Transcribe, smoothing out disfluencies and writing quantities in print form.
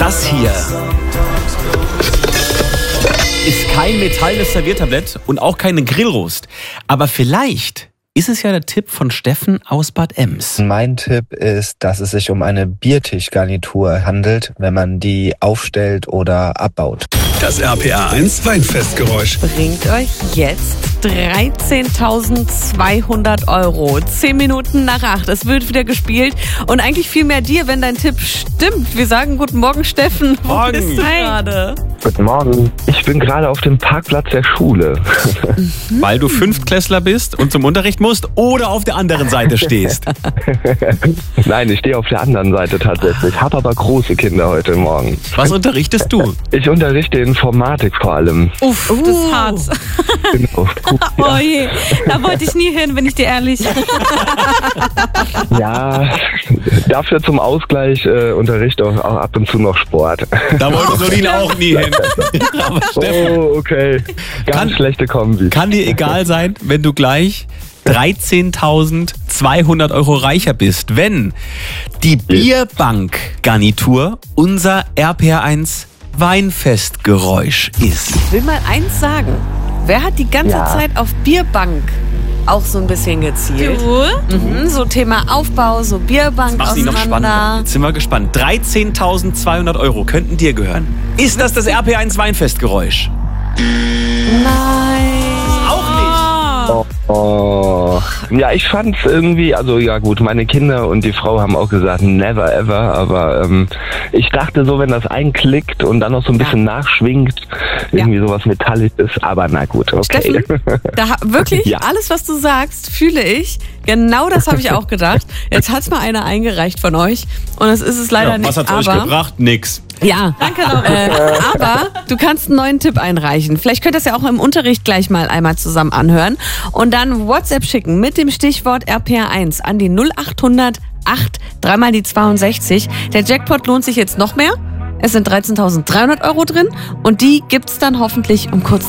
Das hier ist kein metallenes Serviertablett und auch keine Grillrost. Aber vielleicht ist es ja der Tipp von Steffen aus Bad Ems. Mein Tipp ist, dass es sich um eine Biertischgarnitur handelt, wenn man die aufstellt oder abbaut. Das RPA1 Weinfestgeräusch Bringt euch jetzt 13.200 €. 10 Minuten nach 8. Es wird wieder gespielt. Und eigentlich viel mehr dir, wenn dein Tipp stimmt. Wir sagen guten Morgen, Steffen. Wo Morgen. bist du gerade? Guten Morgen. Ich bin gerade auf dem Parkplatz der Schule. Weil du Fünftklässler bist und zum Unterricht musst oder auf der anderen Seite stehst. Nein, ich stehe auf der anderen Seite tatsächlich. Habe aber große Kinder heute Morgen. Was unterrichtest du? Ich unterrichte Informatik vor allem. Uff, das ist hart. Genau. Oh je, da wollte ich nie hin, bin ich dir ehrlich. Ja, dafür zum Ausgleich unterrichte auch ab und zu noch Sport. Da wollte Solina auch nie hin. Aber Steffen, Oh, okay. Ganz schlechte Kombi. kann dir egal sein, wenn du gleich 13.200 € reicher bist, wenn die Bierbank-Garnitur unser RPA1 Weinfestgeräusch ist. Ich will mal eins sagen. Wer hat die ganze Zeit auf Bierbank auch so ein bisschen gezielt? So Thema Aufbau, so Bierbank Mach's nicht noch spannender. auseinander. Jetzt sind wir gespannt. 13.200 € könnten dir gehören. Ist das RPA1 Weinfestgeräusch? Nein. Auch nicht. Oh. Ja, ich fand's irgendwie, also ja gut, meine Kinder und die Frau haben auch gesagt, never ever, aber ich dachte so, wenn das einklickt und dann noch so ein bisschen nachschwingt, irgendwie sowas Metallisches, aber na gut, okay. Steffen, wirklich, Ja. alles, was du sagst, fühle ich. Genau das habe ich auch gedacht. Jetzt hat's mal einer eingereicht von euch und das ist es leider nicht. Was hat's euch gebracht? Nix. Ja, danke. Aber du kannst einen neuen Tipp einreichen. Vielleicht könnt ihr das ja auch im Unterricht gleich mal einmal zusammen anhören und dann WhatsApp schicken mit dem Stichwort RPA1 an die 0800 8 3 die 62. Der Jackpot lohnt sich jetzt noch mehr. Es sind 13.300 € drin und die gibt's dann hoffentlich um kurz